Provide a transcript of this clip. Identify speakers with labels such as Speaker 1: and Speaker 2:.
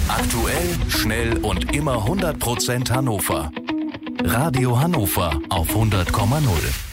Speaker 1: Aktuell, schnell und immer 100% Hannover. Radio Hannover auf 100,0.